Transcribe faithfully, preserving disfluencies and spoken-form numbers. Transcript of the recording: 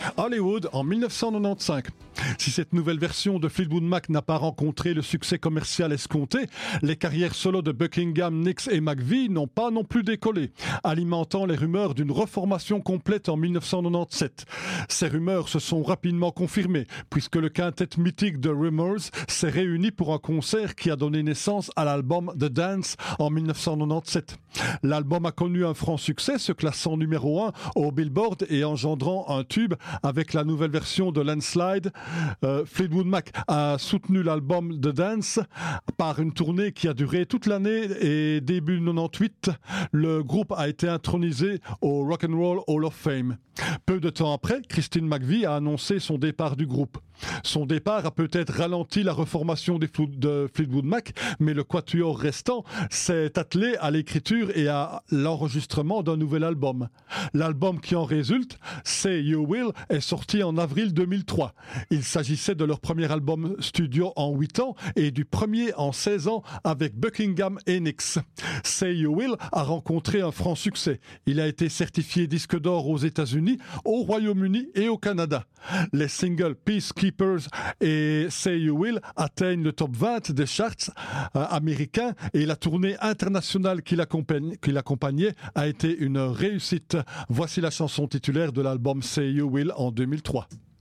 Hollywood en mille neuf cent quatre-vingt-quinze. Si cette nouvelle version de Fleetwood Mac n'a pas rencontré le succès commercial escompté, les carrières solo de Buckingham, Nicks et McVie n'ont pas non plus décollé, alimentant les rumeurs d'une reformation complète en mille neuf cent quatre-vingt-dix-sept. Ces rumeurs se sont rapidement confirmées, puisque le quintet mythique de Rumours s'est réuni pour un concert qui a donné naissance à l'album The Dance en mille neuf cent quatre-vingt-dix-sept. L'album a connu un franc succès, se classant numéro un au Billboard et engendrant un tube avec la nouvelle version de Landslide. Euh, Fleetwood Mac a soutenu l'album The Dance par une tournée qui a duré toute l'année et début quatre-vingt-dix-huit, le groupe a été intronisé au Rock and Roll Hall of Fame. Peu de temps après, Christine McVie a annoncé son départ du groupe. Son départ a peut-être ralenti la reformation des Fle- de Fleetwood Mac, mais le quatuor restant s'est attelé à l'écriture et à l'enregistrement d'un nouvel album. L'album qui en résulte, Say You Will, est sorti en avril deux mille trois. Il s'agissait de leur premier album studio en huit ans et du premier en seize ans avec Buckingham et Nicks. Say You Will a rencontré un franc succès. Il a été certifié disque d'or aux États-Unis, au Royaume-Uni et au Canada. Les singles Peacekeepers et Say You Will atteignent le top vingt des charts euh, américains et la tournée internationale qui l'accompagne- qui l'accompagnait a été une réussite. Voici la chanson titulaire de l'album Say You Will en deux mille trois.